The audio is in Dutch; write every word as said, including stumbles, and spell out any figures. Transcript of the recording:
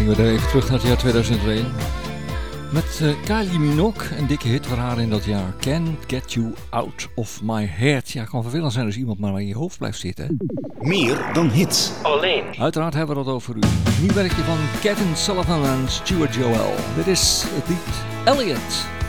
gingen we er even terug naar het jaar tweeduizend één. Met uh, Kylie Minogue, een dikke hit voor haar in dat jaar. Can't Get You Out of My Head. Ja, kan vervelend zijn als iemand maar in je hoofd blijft zitten. Meer dan hits. Alleen. Uiteraard hebben we dat over u. Nieuw werkje van Kevin Sullivan en Stuart Joel. Dit is het lied Elliot.